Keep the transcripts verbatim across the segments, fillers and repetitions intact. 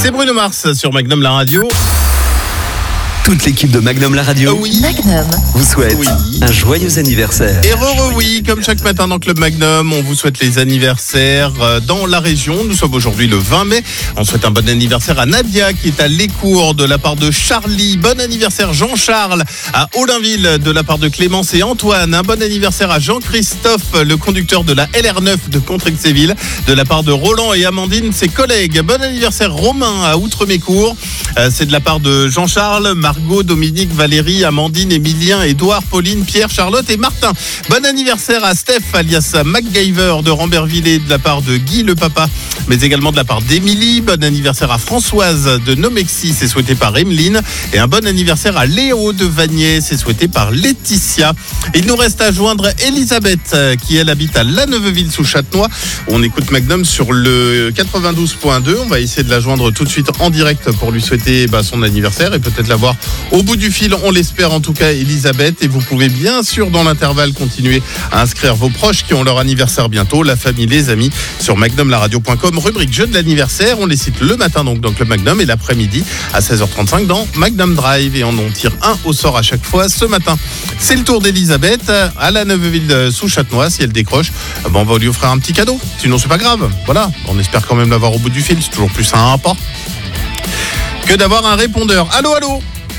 C'est Bruno Mars sur Magnum la radio. Toute l'équipe de Magnum la radio Euh, oui. Magnum vous souhaite Oui. un joyeux anniversaire. Et re, oui, comme chaque matin dans Club Magnum, on vous souhaite les anniversaires euh, dans la région. Nous sommes aujourd'hui le vingt mai. On souhaite un bon anniversaire à Nadia qui est à l'Écourt de la part de Charlie. Bon anniversaire Jean-Charles à Olainville de la part de Clémence et Antoine. Un bon anniversaire à Jean-Christophe, le conducteur de la L R neuf de Contrexéville, de la part de Roland et Amandine, ses collègues. Bon anniversaire Romain à Outremécourt. Euh, c'est de la part de Jean-Charles, Margot, Dominique, Valérie, Amandine, Émilien, Édouard, Pauline, Pierre, Charlotte et Martin. Bon anniversaire à Steph, alias MacGyver de Rambervillers, de la part de Guy le papa, mais également de la part d'Émilie. Bon anniversaire à Françoise de Nomexy, c'est souhaité par Emeline. Et un bon anniversaire à Léo de Vanier, c'est souhaité par Laetitia. Il nous reste à joindre Elisabeth, qui elle habite à La Neuveville sous Châtenois. On écoute Magnum sur le quatre-vingt-douze point deux. On va essayer de la joindre tout de suite en direct pour lui souhaiter bah, son anniversaire et peut-être la voir au bout du fil, on l'espère en tout cas, Elisabeth. Et vous pouvez bien sûr dans l'intervalle continuer à inscrire vos proches qui ont leur anniversaire bientôt, la famille, les amis, sur magnum la radio point com, rubrique jeu de l'anniversaire. On les cite le matin donc dans Club Magnum et l'après-midi à seize heures trente-cinq dans Magnum Drive. Et on en tire un au sort à chaque fois ce matin. C'est le tour d'Elisabeth à La Neuveville sous Châtenois. Si elle décroche, bon, on va lui offrir un petit cadeau. Sinon c'est pas grave. Voilà, on espère quand même l'avoir au bout du fil. C'est toujours plus sympa que d'avoir un répondeur. Allô, allô.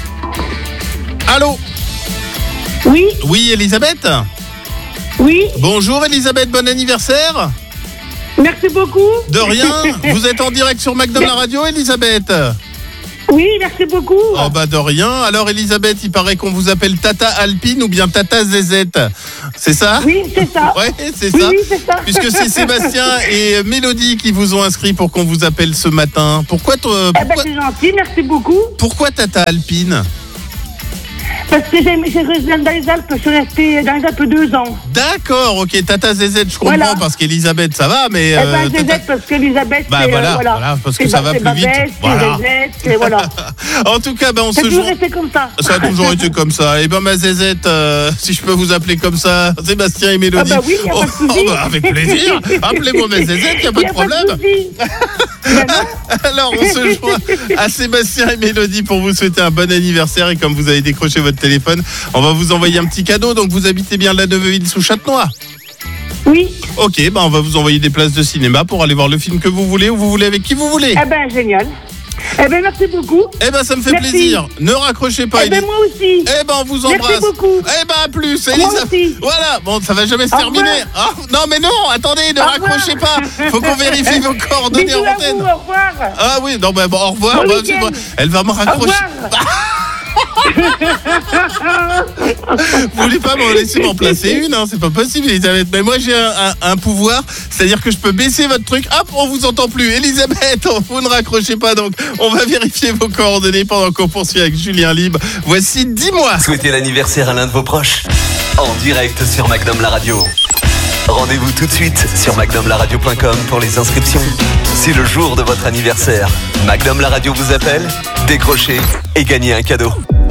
Allô. Oui, Oui, Elisabeth. oui, Bonjour Elisabeth, bon anniversaire. merci beaucoup. De rien, vous êtes en direct sur Magnum la radio, Elisabeth. Oui, merci beaucoup. Oh bah de rien. Alors Elisabeth, il paraît qu'on vous appelle Tata Alpine ou bien Tata Zézette. C'est ça? Oui, c'est ça. Ouais, c'est Oui, ça. oui, c'est ça. Puisque c'est Sébastien et Mélodie qui vous ont inscrit pour qu'on vous appelle ce matin. Pourquoi t- Eh ben, pourquoi, c'est gentil, merci beaucoup. pourquoi Tata Alpine? Parce que j'ai j'ai resté dans les Alpes, je suis restée dans les Alpes deux ans. D'accord, ok, Tata Zézette, je comprends, Voilà. parce qu'Elisabeth ça va, mais... Eh euh, ben, Tata- Zézette, parce qu'Elisabeth, Bah c'est... voilà, euh, voilà, voilà, parce que C'est ça Ba- va c'est plus vite. Babette, Voilà. c'est Zézette, c'est... Voilà. En tout cas, ben on C'est se toujours joint. resté comme ça. Ça a toujours été comme ça. Et ben ma Zézette, euh, si je peux vous appeler comme ça, Sébastien et Mélodie. Ah bah oui, y a pas de Oh, souci. oh, bah, avec plaisir. Appelez-moi ma Zézette, y a pas Y de a problème. Pas de souci. Ben non. Alors on se joint à Sébastien et Mélodie pour vous souhaiter un bon anniversaire. Et comme vous avez décroché votre téléphone, on va vous envoyer un petit cadeau. Donc vous habitez bien La Neuveville sous Châtenois. Oui, Ok, ben on va vous envoyer des places de cinéma pour aller voir le film que vous voulez ou vous voulez avec qui vous voulez. eh ben, génial. Eh ben, merci beaucoup. Eh ben ça me fait Merci. plaisir. Ne raccrochez pas. Eh ben, Elis- moi aussi. Eh ben on vous Merci embrasse. beaucoup. Eh ben à plus, Moi Elisa. aussi. Voilà, bon ça va jamais se Au terminer. Ah, non mais non, attendez, ne Au raccrochez revoir. pas. Faut qu'on vérifie vos coordonnées Bisous en à antenne. vous, au revoir. Ah oui, non bah bon, au revoir. Bon Bah, week-end. c'est moi. Elle va me Au raccrocher. revoir. Vous voulez pas me laisser m'en placer une, hein, c'est pas possible, Elisabeth. Mais moi j'ai un, un, un pouvoir, c'est-à-dire que je peux baisser votre truc. Hop, on vous entend plus. Elisabeth, vous ne raccrochez pas, donc on va vérifier vos coordonnées pendant qu'on poursuit avec Julien Libre. Voici Dis-moi. Souhaitez l'anniversaire à l'un de vos proches en direct sur Magnum la radio. Rendez-vous tout de suite sur magnum la radio point com pour les inscriptions. C'est le jour de votre anniversaire. Magnum la radio vous appelle, décrochez et gagnez un cadeau.